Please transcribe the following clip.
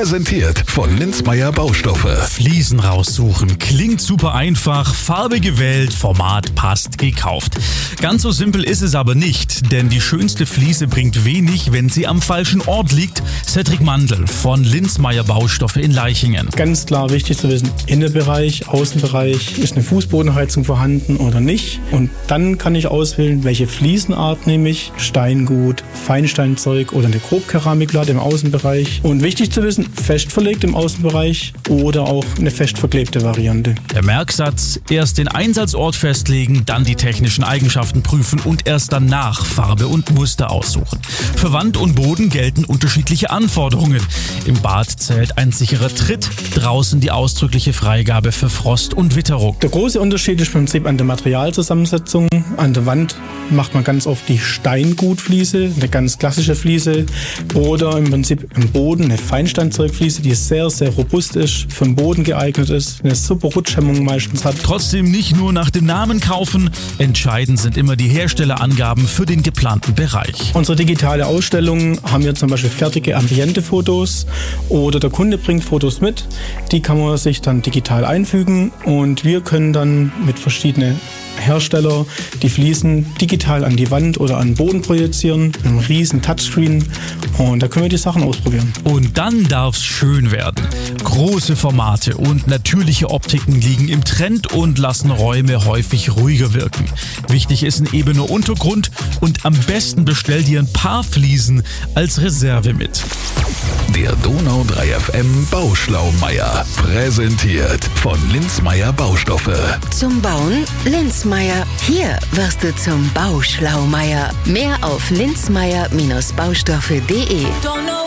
Präsentiert von Linzmeier Baustoffe. Fliesen raussuchen. Klingt super einfach. Farbe gewählt, Format passt, gekauft. Ganz so simpel ist es aber nicht, denn die schönste Fliese bringt wenig, wenn sie am falschen Ort liegt. Cedric Mandl von Linzmeier Baustoffe in Leichingen. Ganz klar wichtig zu wissen, Innenbereich, Außenbereich, ist eine Fußbodenheizung vorhanden oder nicht. Und dann kann ich auswählen, welche Fliesenart nehme ich. Steingut, Feinsteinzeug oder eine Grobkeramikplatte im Außenbereich. Und wichtig zu wissen, fest verlegt im Außenbereich oder auch eine fest verklebte Variante. Der Merksatz: erst den Einsatzort festlegen, dann die technischen Eigenschaften prüfen und erst danach Farbe und Muster aussuchen. Für Wand und Boden gelten unterschiedliche Anforderungen. Im Bad zählt ein sicherer Tritt, draußen die ausdrückliche Freigabe für Frost und Witterung. Der große Unterschied ist im Prinzip an der Materialzusammensetzung. An der Wand macht man ganz oft die Steingutfliese, eine ganz klassische Fliese, oder im Prinzip im Boden eine Feinsteinzeugfliese, die sehr, sehr robust ist, für den Boden geeignet ist, eine super Rutschhemmung meistens hat. Trotzdem nicht nur nach dem Namen kaufen, entscheidend sind immer die Herstellerangaben für den geplanten Bereich. Unsere digitale Ausstellung haben wir zum Beispiel fertige Ambiente-Fotos oder der Kunde bringt Fotos mit, die kann man sich dann digital einfügen und wir können dann mit verschiedenen Hersteller die Fliesen digital an die Wand oder an den Boden projizieren, mit einem riesen Touchscreen, und da können wir die Sachen ausprobieren. Und dann darf's schön werden. Große Formate und natürliche Optiken liegen im Trend und lassen Räume häufig ruhiger wirken. Wichtig ist ein ebener Untergrund und am besten bestell dir ein paar Fliesen als Reserve mit. Der Donau 3 FM Bauschlaumeier. Präsentiert von Linzmeier Baustoffe. Zum Bauen Linzmeier. Hier wirst du zum Bauschlaumeier. Mehr auf linzmeier-baustoffe.de.